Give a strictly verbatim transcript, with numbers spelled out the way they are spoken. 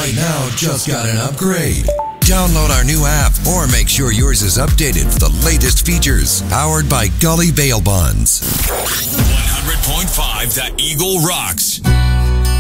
right now just got an upgrade. Download our new app or make sure yours is updated for the latest features. Powered by Gully Bail Bonds. one hundred point five The Eagle rocks.